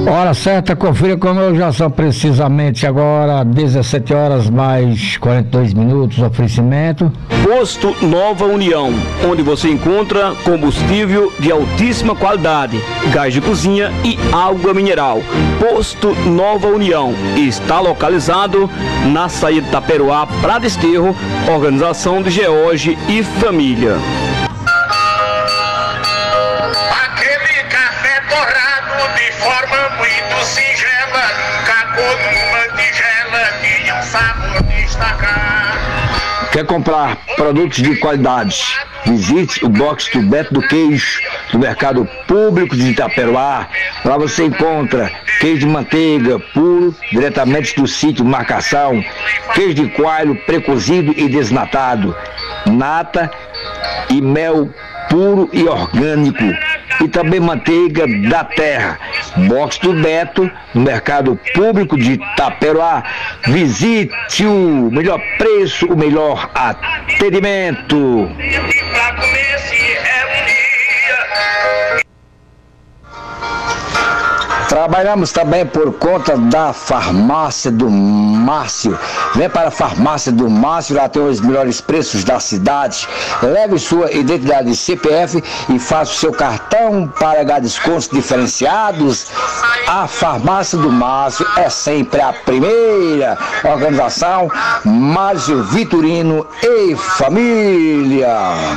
Hora certa, confira como eu já sou precisamente agora, 17 horas mais 42 minutos, oferecimento. Posto Nova União, onde você encontra combustível de altíssima qualidade, gás de cozinha e água mineral. Posto Nova União está localizado na saída de Itaperuá para Desterro, organização de George e família. Aquele café torrado de forma muito singela, cacou numa tigela, tinha um sabor destacado. Quer comprar produtos de qualidade? Visite o box do Beto do Queijo, do Mercado Público de Itaperuá. Lá você encontra queijo de manteiga puro, diretamente do sítio Marcação, queijo de coalho precozido e desnatado, nata e mel puro e orgânico, e também manteiga da terra. Box do Beto, no Mercado Público de Itaperuá. Visite o melhor preço, o melhor atendimento. Trabalhamos também por conta da Farmácia do Márcio. Vem para a Farmácia do Márcio, lá tem os melhores preços da cidade. Leve sua identidade CPF e faça o seu cartão para ganhar descontos diferenciados. A Farmácia do Márcio é sempre a primeira. Organização Márcio Vitorino e família.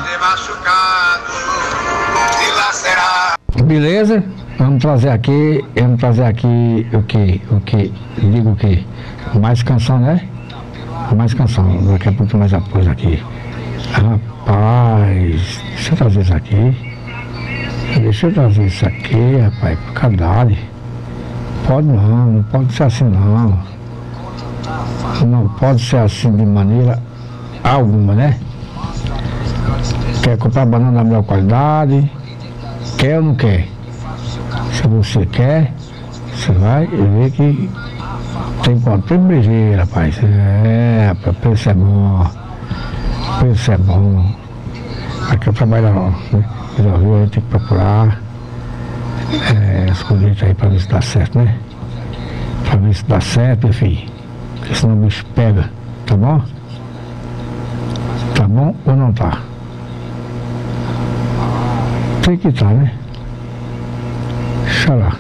Beleza? Vamos trazer aqui o que? Digo o que? Mais canção, né? Mais canção, daqui a pouco tem mais apoio aqui. Rapaz, deixa eu trazer isso aqui. Rapaz, por cadade. Não pode ser assim não. Não pode ser assim de maneira alguma, né? Quer comprar banana da melhor qualidade? Quer ou não quer? Se você quer, você vai ver que tem brejeira, rapaz. Rapaz, preço é bom. Aqui eu trabalho, né? Resolveu, a gente tem que procurar as colheitas aí pra ver se dá certo, né? Pra ver se dá certo, enfim. Porque senão o bicho pega, tá bom? Tá bom ou não tá? Tem que estar, né? Xalá.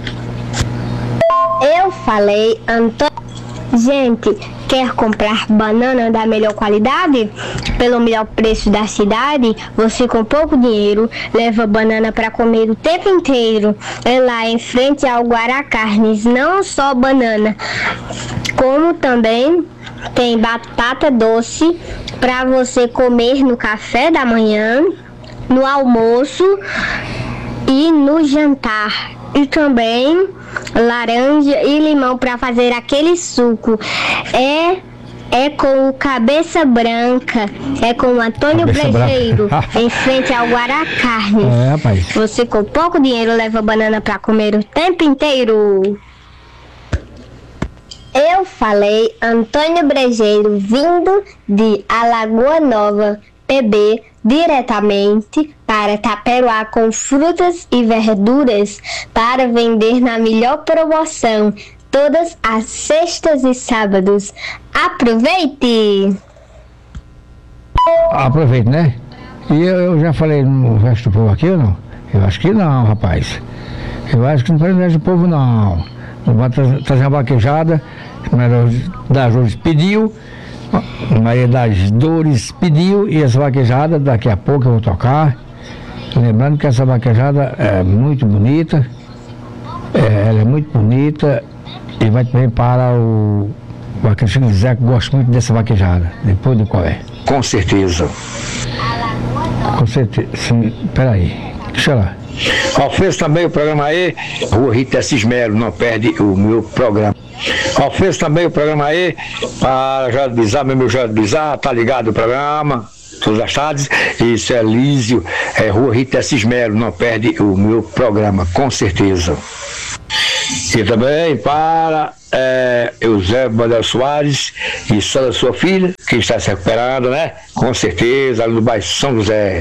Eu falei, Antônio. Gente, quer comprar banana da melhor qualidade? Pelo melhor preço da cidade? Você com pouco dinheiro leva banana para comer o tempo inteiro. É lá em frente ao Guará Carnes. Não só banana, como também tem batata doce para você comer no café da manhã, no almoço e no jantar. E também laranja e limão para fazer aquele suco. É com o Cabeça Branca. É com o Antônio Brejeiro, em frente ao Guará Carnes. Rapaz. Você com pouco dinheiro leva banana para comer o tempo inteiro. Eu falei, Antônio Brejeiro, vindo de Alagoa Nova, PB, diretamente para Itaperuá com frutas e verduras para vender na melhor promoção, todas as sextas e sábados. Aproveite! Aproveite, né? E eu já falei no resto do povo aqui ou não? Eu acho que não, rapaz. Eu acho que não foi no resto do povo, não. Vai trazer uma vaquejada, da Jores pediu, Maria das Dores pediu, e essa vaquejada daqui a pouco eu vou tocar. Lembrando que essa vaquejada é muito bonita, ela é muito bonita e vai também para o vaqueiro Zé, que gosta muito dessa vaquejada, depois do qual é. Com certeza. Com certeza, sim, peraí, deixa lá. Ofereço também o programa aí, Rua Rita Cismero, não perde o meu programa. Ofereço também o programa aí para Jorge Bizarro, meu Jorge Bizarro, tá ligado o programa, todas as tardes. Isso é Lísio, Rua Rita Cismero, não perde o meu programa, com certeza. E também para Eusébio Manuel Soares e só da sua filha, que está se recuperando, né? Com certeza, ali no bairro São José.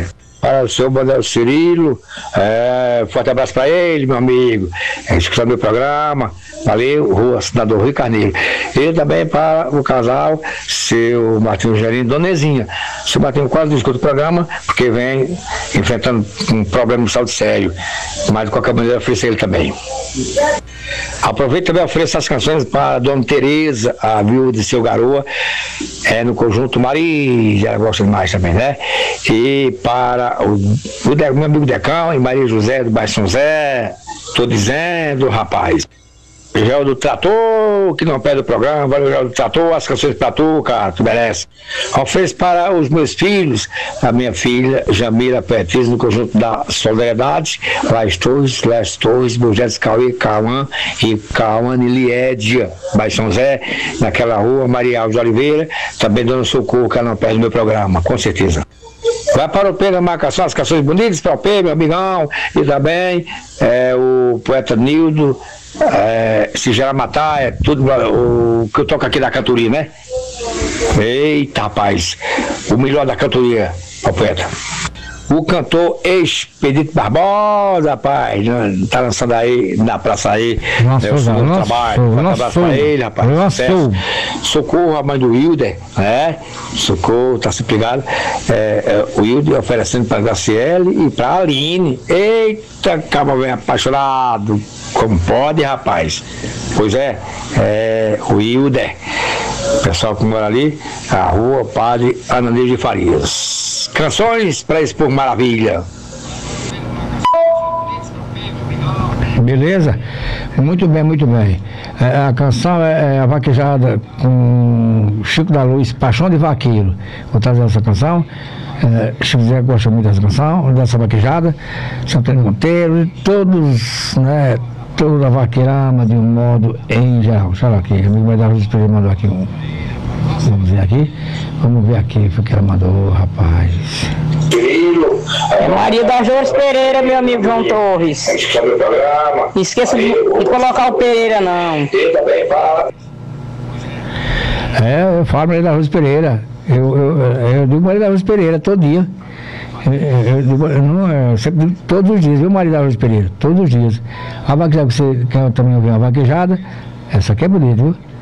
para o seu Manuel Cirilo, forte abraço para ele, meu amigo, escutando meu programa, valeu, Rua Senador Rui Carneiro. E também para o casal, seu Martinho Gerino, Donezinha. Seu Martinho quase não escuta o programa, porque vem enfrentando um problema de saúde sério, mas de qualquer maneira ofereço ele também. Aproveito também e ofereço as canções para a Dona Tereza, a viúva de seu Garoa, no conjunto Maria, ela gosta demais também, né? E para o meu amigo Decão e Maria José do Bairro São Zé, tô dizendo, rapaz. Gel do Trator, que não perde o programa, valeu, Gel do Trator, as canções pra tu, cara, tu merece. Ofereço para os meus filhos, a minha filha Jamila Petriz, no conjunto da Solidariedade, Lais Torres, Moisés Cauê, Cauã e Cauane Liédia, Baixo São Zé, naquela rua, Maria Alves de Oliveira, também dando socorro, que ela não perde o meu programa, com certeza. Vai para o P na marcação, as canções bonitas para o P, meu amigão, e também o poeta Nildo, Se Gera Matar, tudo o que eu toco aqui da cantoria, né? Eita, rapaz, o melhor da cantoria, o poeta. O cantor Expedito Barbosa, rapaz, tá lançando aí na praça aí, o trabalho. Um abraço pra ele, rapaz. Socorro a mãe do Wilder, Socorro, tá sempre ligado. O Wilder oferecendo pra Graciele e pra Aline. Eita, caba bem apaixonado. Como pode, rapaz? Pois o Wilder. O pessoal que mora ali, a rua Padre Ananias de Farias. Canções para expor maravilha. Beleza? Muito bem, muito bem. A canção é a vaquejada com Chico da Luz, Paixão de Vaqueiro. Vou trazer essa canção. Chico Zé gosta muito dessa canção, dessa vaquejada. Santana Monteiro, todos, né? Toda a vaqueirama de um modo em geral. Deixa eu aqui, a amigo vai dar os espelhos, mandou aqui um. Vamos ver aqui. Vamos ver aqui o que ela mandou, rapaz. É Maria das Dores Pereira, meu amigo João Torres. Não esqueça de colocar o Pereira, não. Eu falo Maria das Dores Pereira. Eu digo Maria das Dores Pereira todo dia. Eu sempre digo todos os dias, viu, Maria das Dores Pereira? Todos os dias. A vaquejada que você quer também ouvir, uma vaquejada, essa aqui é bonita, viu?